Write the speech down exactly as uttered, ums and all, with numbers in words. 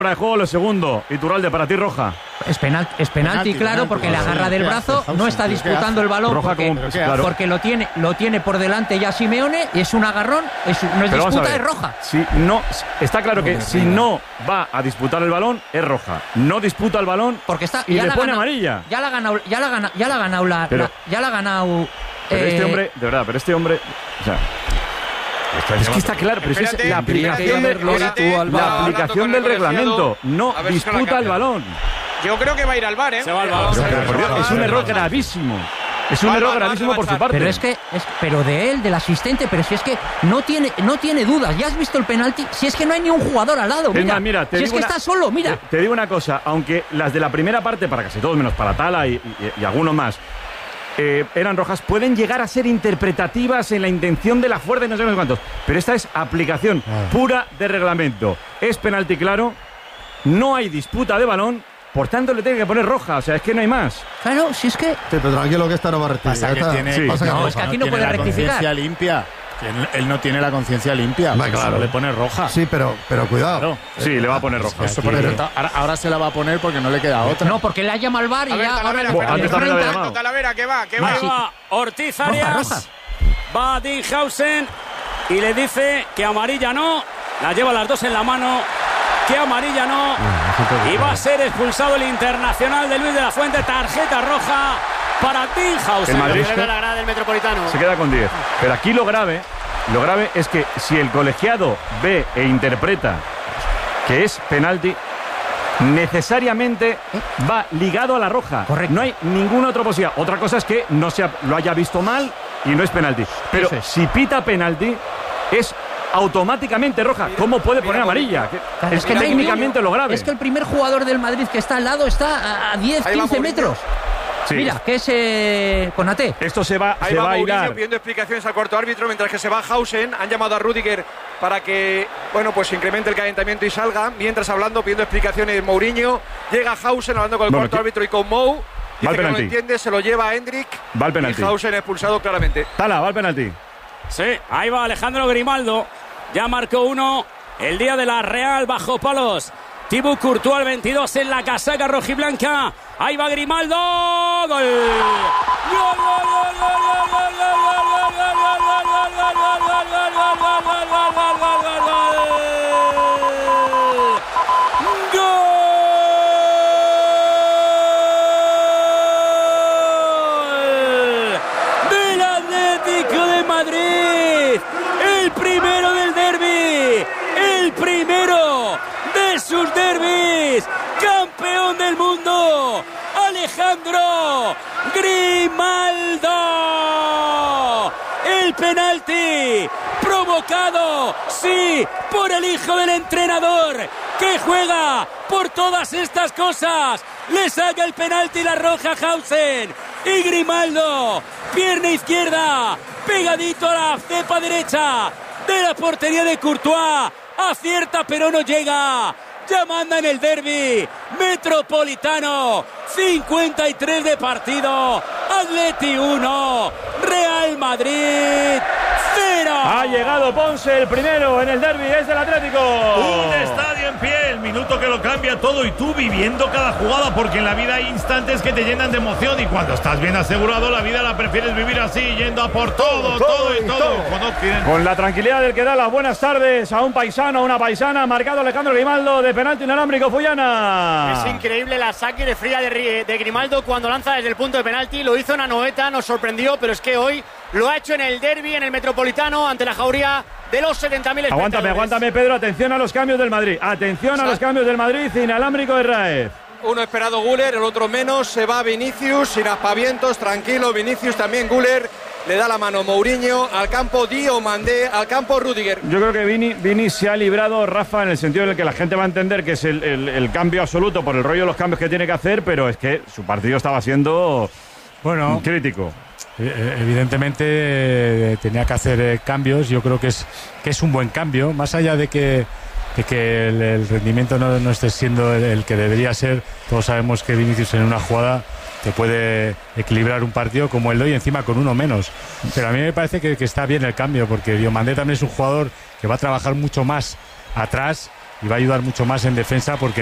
de juego, lo segundo. Iturralde, para ti roja. Es penal, es penalti, penalti claro, penalti, porque le agarra del brazo, no está disputando el balón roja porque, como, claro. porque lo tiene lo tiene por delante ya Simeone, y es un agarrón, es, no es Pero disputa, es roja. Si no, está claro que si no va a disputar el balón, es roja. No disputa el balón porque está, y ya le la pone ganado, amarilla. Ya la ha ganado, ya la ha ganado, ya la ha ganado la, pero, la, ya la ha ganado. Pero eh, este hombre, de verdad, pero este hombre, o sea, es que está claro, pero espérate, es la aplicación, de, espérate, la aplicación del reglamento. No disputa el balón. Yo creo que va a ir al V A R, ¿eh? Se va al V A R. Pero, pero, por Dios, es un error gravísimo. Es un va, error va, gravísimo va, por su parte. Pero es que, es, pero de él, del asistente, pero si es que no tiene, no tiene dudas. ¿Ya has visto el penalti? Si es que no hay ni un jugador al lado. Mira, más, mira te si es que una, está solo, mira. Te, te digo una cosa, aunque las de la primera parte, para casi todos menos para Tala y, y, y algunos más, Eh, eran rojas, pueden llegar a ser interpretativas en la intención de la fuerza y no sé cuántos, pero esta es aplicación ah. pura de reglamento, es penalti claro, no hay disputa de balón, por tanto le tiene que poner roja, o sea, es que no hay más. Claro, si es que... Sí, pero tranquilo que esta no va a rectificar. Pasa que tiene, sí. pasa que no, no, es que aquí no no puede rectificar. La limpia. Él, él no tiene la conciencia limpia. Va, claro. Le pone roja. Sí, pero, pero cuidado. Claro. Sí, le va a poner roja. Eso pero ahora, ahora se la va a poner porque no le queda otra. No, porque le ha llamado al V A R y a ver, ya... Talavera, ahora bueno, antes también le había llamado. Talavera, que va, que va. Ahí va Ortiz Arias. Roja, roja. Va Dinhausen y le dice que amarilla no. La lleva las dos en la mano. Que amarilla no. Y va a ser expulsado el internacional de Luis de la Fuente. Tarjeta roja para Dinhausen. El Madrid de la grada del Metropolitano. Se queda con diez. Pero aquí lo grave, lo grave es que si el colegiado ve e interpreta que es penalti, necesariamente va ligado a la roja. Correcto. No hay ninguna otra posibilidad. Otra cosa es que no se ha, lo haya visto mal y no es penalti. Pero Eso es. si pita penalti, es automáticamente roja. ¿Cómo puede poner amarilla? Claro, es que técnicamente lo grave. Es que el primer jugador del Madrid que está al lado está a diez, quince metros. Sí. Mira, que es eh, Konaté. Esto se va, Ahí se va, va a Mourinho hilar. pidiendo explicaciones al cuarto árbitro, mientras que se va Hausen. Han llamado a Rüdiger para que, bueno, pues incremente el calentamiento y salga. Mientras hablando, pidiendo explicaciones Mourinho. Llega Hausen hablando con el Bueno, cuarto ¿qué? árbitro y con Mou. Dice que no lo entiende, se lo lleva a Hendrik. Va el penalti. Y Hausen expulsado claramente. Tala, va el penalti. Sí, ahí va Alejandro Grimaldo. Ya marcó uno el día de la Real bajo palos. Thibaut Courtois, el veintidós en la casaca rojiblanca. Ahí va Grimaldo. ¡Gol! ¡Gol, gol, gol, gol, gol, gol, gol, del Atlético de Madrid! El primero del derbi, el primero de sus derbis, campeón del mundo, Alejandro Grimaldo. El penalti provocado, sí, por el hijo del entrenador, que juega por todas estas cosas. Le saca el penalti la roja Hausen y Grimaldo, pierna izquierda, pegadito a la cepa derecha de la portería de Courtois. Acierta pero no llega. Ya manda en el derbi metropolitano. cincuenta y tres de partido. Atleti uno, Real Madrid cero. Ha llegado Ponce, el primero en el derbi, es del Atlético. Un estadio en pie, el minuto que lo cambia todo y tú viviendo cada jugada, porque en la vida hay instantes que te llenan de emoción y cuando estás bien asegurado la vida la prefieres vivir así, yendo a por todo, todo, todo y todo. todo. Cuando tienen... Con la tranquilidad del que da las buenas tardes a un paisano, a una paisana, marcado Alejandro Grimaldo de penalti inalámbrico Fuyana. Es increíble la saque de fría de, de Grimaldo cuando lanza desde el punto de penalti. Lo hizo en Anoeta, nos sorprendió, pero es que hoy lo ha hecho en el derbi, en el Metropolitano, ante la jauría de los setenta mil espectadores. Aguántame, aguántame, Pedro. Atención a los cambios del Madrid. Atención a los cambios del Madrid. Inalámbrico de Raez. Uno esperado Güler, el otro menos. Se va Vinicius, sin aspavientos, tranquilo. Vinicius también Güler. Le da la mano Mourinho. Al campo Diomandé, al campo Rüdiger. Yo creo que Vini, Vini se ha librado, Rafa, en el sentido en el que la gente va a entender que es el, el, el cambio absoluto por el rollo de los cambios que tiene que hacer, pero es que su partido estaba siendo bueno, crítico. Evidentemente tenía que hacer cambios. Yo creo que es que es un buen cambio, más allá de que, de que el, el rendimiento no, no esté siendo el, el que debería ser. Todos sabemos que Vinicius en una jugada te puede equilibrar un partido como el de hoy, encima con uno menos. Pero a mí me parece que, que está bien el cambio, porque Diomandé también es un jugador que va a trabajar mucho más atrás y va a ayudar mucho más en defensa porque